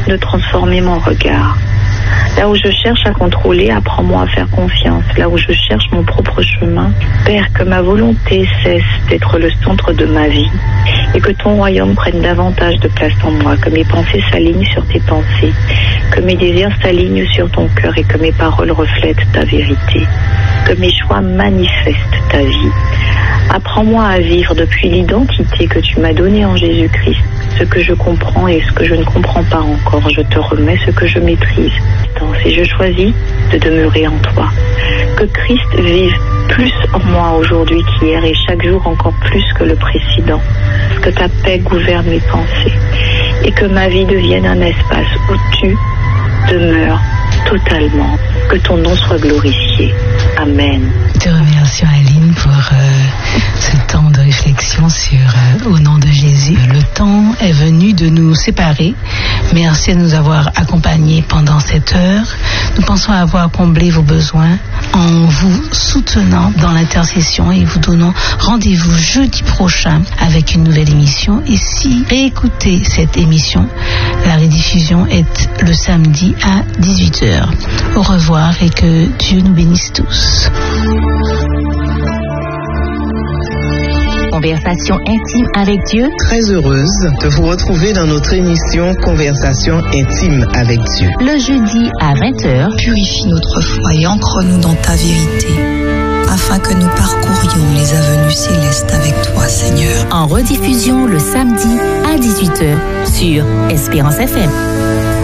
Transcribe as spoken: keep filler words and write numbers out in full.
de transformer mon regard. Là où je cherche à contrôler, apprends-moi à faire confiance. Là où je cherche mon propre chemin, Père, que ma volonté cesse d'être le centre de ma vie et que ton royaume prenne davantage de place en moi, que mes pensées s'alignent sur tes pensées, que mes désirs s'alignent sur ton cœur et que mes paroles reflètent ta vérité, que mes choix manifestent ta vie. Apprends-moi à vivre depuis l'identité que tu m'as donnée en Jésus-Christ, ce que je comprends et ce que je ne comprends pas encore. Je te remets ce que je maîtrise. Et je choisis de demeurer en toi. Que Christ vive plus en moi aujourd'hui qu'hier et chaque jour encore plus que le précédent. Que ta paix gouverne mes pensées et que ma vie devienne un espace où tu demeures totalement. Que ton nom soit glorifié. Amen. Te remercions Aline pour euh, ce temps de réflexion sur euh, au nom de Jésus. Le temps est venu de nous séparer. Merci de nous avoir accompagnés pendant cette heure. Nous pensons avoir comblé vos besoins en vous soutenant dans l'intercession et vous donnons rendez-vous jeudi prochain avec une nouvelle émission. Et si réécoutez cette émission, la rediffusion est le samedi à dix-huit heures. Au revoir et que Dieu nous bénisse tous. Conversation intime avec Dieu. Très heureuse de vous retrouver dans notre émission Conversation intime avec Dieu. Le jeudi à vingt heures. Purifie notre foi et ancre-nous dans ta vérité, afin que nous parcourions les avenues célestes avec toi, Seigneur. En rediffusion le samedi à dix-huit heures sur Espérance F M.